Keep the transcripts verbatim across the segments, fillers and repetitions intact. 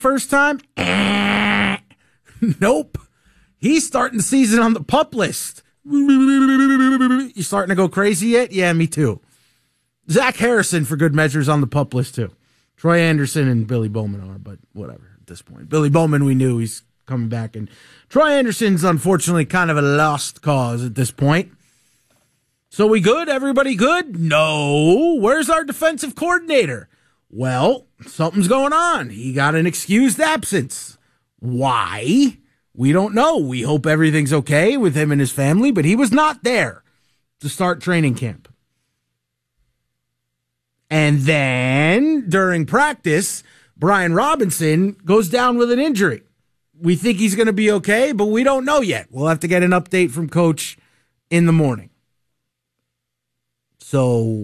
first time? Eh. Nope. He's starting the season on the PUP list. You starting to go crazy yet? Yeah, me too. Zach Harrison, for good measure, is on the PUP list too. Troy Anderson and Billy Bowman are, but whatever at this point. Billy Bowman, we knew he's coming back, and Troy Anderson's unfortunately kind of a lost cause at this point. So we good? Everybody good? No. Where's our defensive coordinator? Well, something's going on. He got an excused absence. Why? We don't know. We hope everything's okay with him and his family, but he was not there to start training camp. And then during practice, Brian Robinson goes down with an injury. We think he's going to be okay, but we don't know yet. We'll have to get an update from Coach in the morning. So,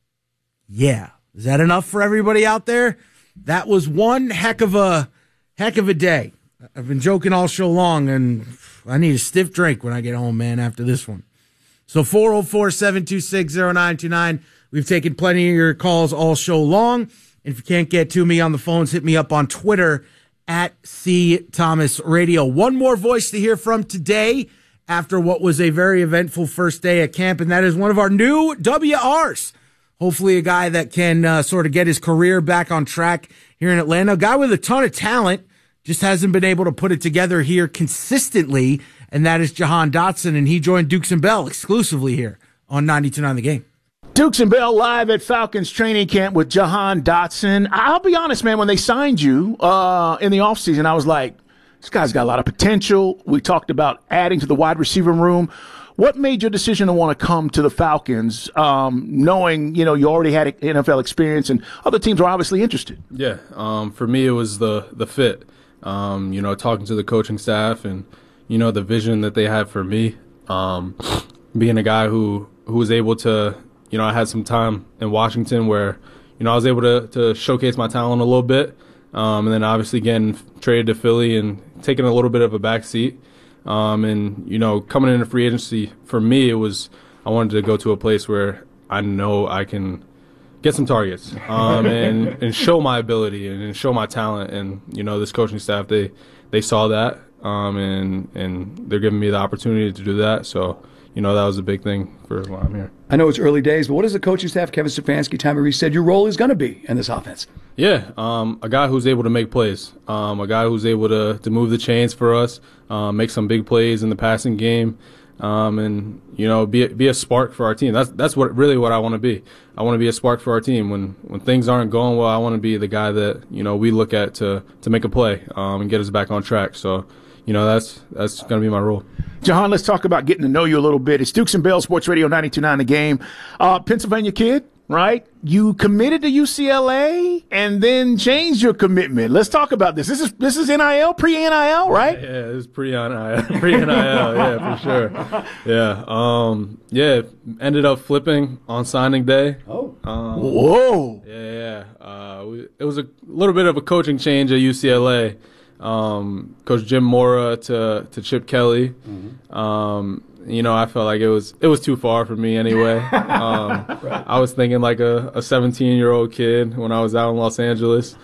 yeah. Is that enough for everybody out there? That was one heck of a heck of a day. I've been joking all show long, and I need a stiff drink when I get home, man, after this one. So four oh four, seven two six, oh nine two nine. We've taken plenty of your calls all show long. And if you can't get to me on the phones, hit me up on Twitter at C Thomas Radio. One more voice to hear from today after what was a very eventful first day at camp, and that is one of our new W Rs. Hopefully a guy that can uh, sort of get his career back on track here in Atlanta. A guy with a ton of talent, just hasn't been able to put it together here consistently, and that is Jahan Dotson, and he joined Dukes and Bell exclusively here on ninety-two point nine The Game. Dukes and Bell live at Falcons training camp with Jahan Dotson. I'll be honest, man, when they signed you uh, in the offseason, I was like, this guy's got a lot of potential. We talked about adding to the wide receiver room. What made your decision to want to come to the Falcons, um, knowing, you know, you already had N F L experience and other teams were obviously interested? Yeah, um, for me it was the, the fit. Um, you know, talking to the coaching staff and, you know, the vision that they had for me. Um, being a guy who, who was able to, you know, I had some time in Washington where, you know, I was able to, to showcase my talent a little bit. Um, and then obviously getting traded to Philly and taking a little bit of a back seat. Um, and, you know, coming into free agency, for me, it was I wanted to go to a place where I know I can get some targets um, and, and show my ability and, and show my talent. And, you know, this coaching staff, they, they saw that, um, and, and they're giving me the opportunity to do that. So, you know, that was a big thing for why I'm here. I know it's early days, but what does the coaching staff, Kevin Stefanski, Tommy Rees, said your role is going to be in this offense? Yeah, um, a guy who's able to make plays, um, a guy who's able to, to move the chains for us, uh, make some big plays in the passing game, um, and, you know, be, be a spark for our team. That's that's what really what I want to be. I want to be a spark for our team. When when things aren't going well, I want to be the guy that, you know, we look at to, to make a play um, and get us back on track. So, you know, that's that's going to be my role. Jahan, let's talk about getting to know you a little bit. It's Dukes and Bell Sports Radio ninety-two point nine The Game. Uh, Pennsylvania kid, right? You committed to U C L A and then changed your commitment. Let's talk about this. This is this is N I L, pre-N I L, right? Yeah, yeah, it was pre-N I L, pre-N I L, yeah, for sure. Yeah, um, yeah, ended up flipping on signing day. Oh. Um, Whoa. Yeah, yeah. Uh, we, it was a little bit of a coaching change at U C L A. Um, Coach Jim Mora to to Chip Kelly. Mm-hmm. Um, you know, I felt like it was it was too far for me anyway. Um, right. I was thinking like a, a seventeen-year-old kid when I was out in Los Angeles.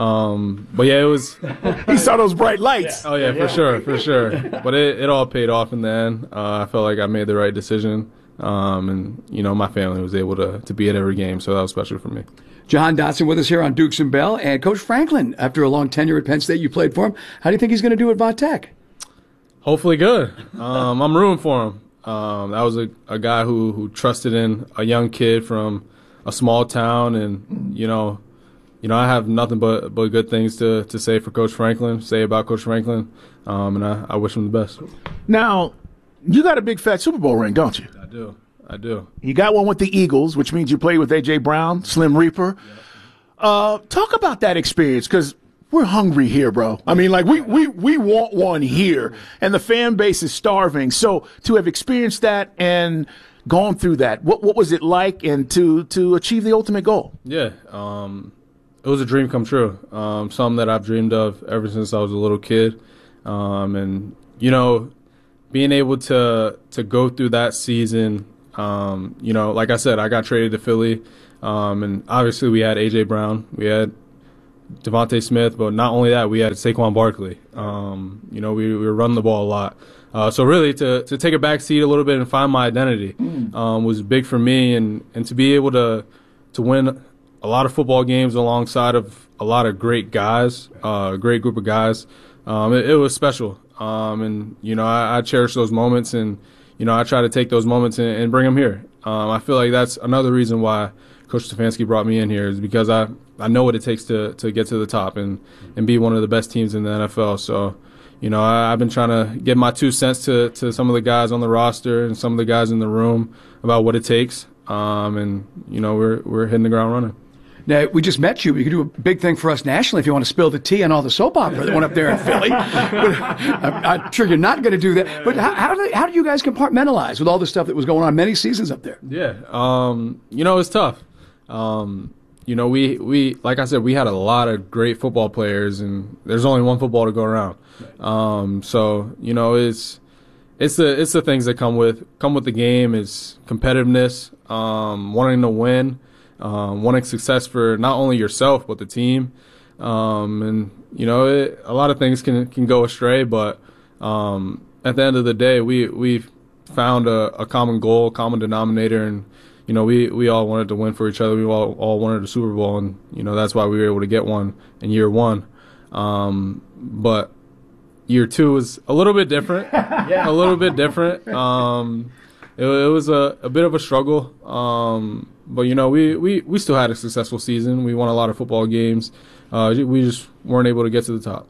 Um, but yeah, it was. He saw those bright lights. Oh yeah, for sure, for sure. But it, it all paid off in the end. Uh, I felt like I made the right decision. Um, and you know, my family was able to to be at every game, so that was special for me. Jahan Dotson with us here on Dukes and Bell. And Coach Franklin, after a long tenure at Penn State, you played for him. How do you think he's going to do at Va Tech? Hopefully good. Um, I'm rooting for him. Um, that was a, a guy who, who trusted in a young kid from a small town. And, you know, you know, I have nothing but, but good things to, to say for Coach Franklin, say about Coach Franklin. Um, and I, I wish him the best. Now, you got a big fat Super Bowl ring, don't you? I do. I do. You got one with the Eagles, which means you played with A J. Brown, Slim Reaper. Yeah. Uh, talk about that experience, because we're hungry here, bro. I mean, like, we, we, we want one here, and the fan base is starving. So to have experienced that and gone through that, what what was it like, and to, to achieve the ultimate goal? Yeah, um, it was a dream come true, um, something that I've dreamed of ever since I was a little kid. Um, and, you know, being able to to go through that season, Um, you know, like I said, I got traded to Philly, um, and obviously we had A J. Brown, we had Devontae Smith, but not only that, we had Saquon Barkley. Um, you know, we, we were running the ball a lot. Uh, so really, to to take a back seat a little bit and find my identity um, was big for me, and, and to be able to to win a lot of football games alongside of a lot of great guys, uh, a great group of guys, um, it, it was special. Um, and you know, I, I cherish those moments, and you know, I try to take those moments and, and bring them here. Um, I feel like that's another reason why Coach Stefanski brought me in here, is because I, I know what it takes to, to get to the top and, and be one of the best teams in the N F L. So, you know, I, I've been trying to give my two cents to, to some of the guys on the roster and some of the guys in the room about what it takes. Um, and, you know, we're we're hitting the ground running. Now, we just met you. You could do a big thing for us nationally if you want to spill the tea on all the soap opera that went up there in Philly. But I'm, I'm sure you're not going to do that. But how, how, do, how do you guys compartmentalize with all the stuff that was going on many seasons up there? Yeah. Um, you know, it's tough. Um, you know, we, we, like I said, we had a lot of great football players, and there's only one football to go around. Um, so, you know, it's, it's the, it's the things that come with, come with the game. It's competitiveness, um, wanting to win, um, wanting success for not only yourself, but the team. Um, and, you know, it, a lot of things can, can go astray, but, um, at the end of the day, we, we've found a, a common goal, common denominator, and, you know, we, we all wanted to win for each other. We all, all wanted a Super Bowl, and, you know, that's why we were able to get one in year one. Um, but year two was a little bit different, yeah. a little bit different. Um, it, it was a, a bit of a struggle. Um, but, you know, we, we, we still had a successful season. We won a lot of football games. Uh, we just weren't able to get to the top.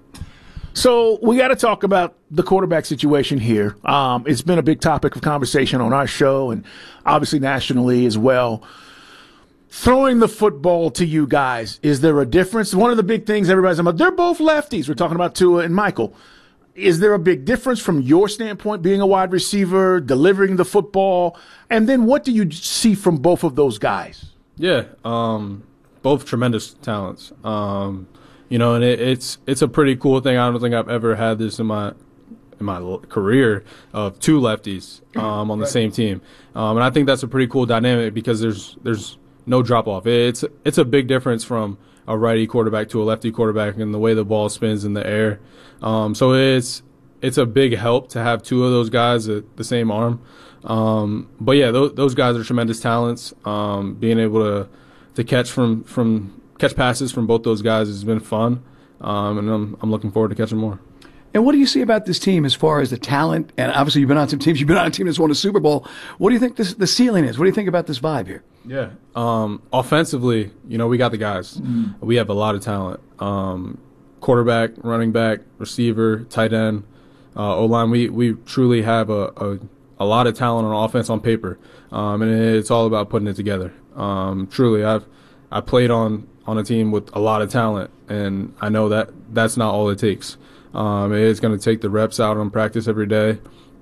So we got to talk about the quarterback situation here. Um, it's been a big topic of conversation on our show and obviously nationally as well. Throwing the football to you guys, is there a difference? One of the big things everybody's talking about, they're both lefties. We're talking about Tua and Michael. Is there a big difference from your standpoint, being a wide receiver, delivering the football? And then what do you see from both of those guys? Yeah, um, both tremendous talents. Um You know, and it, it's it's a pretty cool thing. I don't think I've ever had this in my in my career of two lefties um, on the right. same team, um, and I think that's a pretty cool dynamic because there's there's no drop off. It's it's a big difference from a righty quarterback to a lefty quarterback in the way the ball spins in the air. Um, so it's it's a big help to have two of those guys at the same arm. Um, but yeah, those, those guys are tremendous talents. Um, being able to to catch from from catch passes from both those guys has been fun, um, and I'm, I'm looking forward to catching more. And what do you see about this team as far as the talent? And obviously you've been on some teams. You've been on a team that's won a Super Bowl. What do you think this, the ceiling is? What do you think about this vibe here? Yeah. Um, offensively, you know, we got the guys. Mm. We have a lot of talent. Um, quarterback, running back, receiver, tight end, uh, O-line. We, we truly have a, a, a lot of talent on offense on paper, um, and it's all about putting it together. Um, truly, I've I played on on a team with a lot of talent, and I know that that's not all it takes. Um, it's going to take the reps out on practice every day.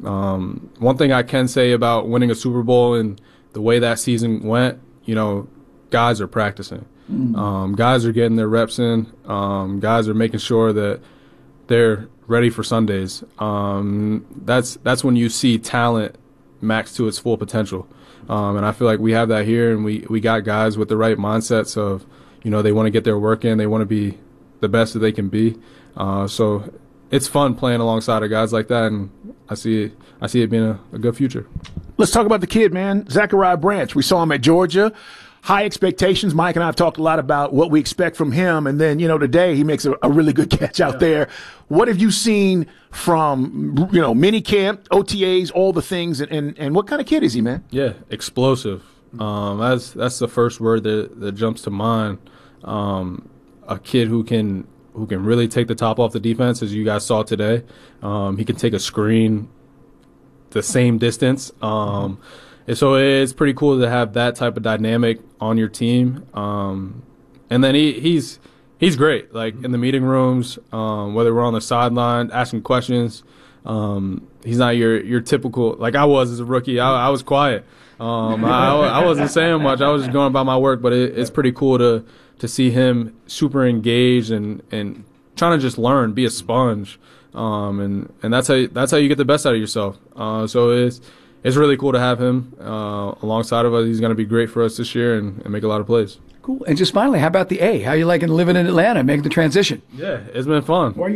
Um, one thing I can say about winning a Super Bowl and the way that season went, you know, guys are practicing. Mm. Um, guys are getting their reps in. Um, guys are making sure that they're ready for Sundays. Um, that's that's when you see talent max to its full potential. Um, and I feel like we have that here, and we, we got guys with the right mindsets of, you know, they want to get their work in. They want to be the best that they can be. Uh, so it's fun playing alongside of guys like that, and I see it, I see it being a, a good future. Let's talk about the kid, man, Zachariah Branch. We saw him at Georgia. High expectations. Mike and I have talked a lot about what we expect from him, and then, you know, today he makes a, a really good catch out yeah. there. What have you seen from, you know, mini camp, O T As, all the things, and, and, and what kind of kid is he, man? Yeah, explosive. Um, that's that's the first word that, that jumps to mind. Um, a kid who can who can really take the top off the defense, as you guys saw today. Um, he can take a screen the same distance. Um, and so it's pretty cool to have that type of dynamic on your team. Um, and then he, he's he's great, like in the meeting rooms, um, whether we're on the sideline asking questions. Um, he's not your your typical, like I was as a rookie. I, I was quiet. Um, I, I wasn't saying much. I was just going about my work. But it, it's pretty cool to to see him super engaged and, and trying to just learn, be a sponge. Um, and, and that's how that's how you get the best out of yourself. Uh, so it's it's really cool to have him uh, alongside of us. He's going to be great for us this year and, and make a lot of plays. Cool. And just finally, how about the A? How you liking living in Atlanta, making the transition? Yeah, it's been fun. Where are you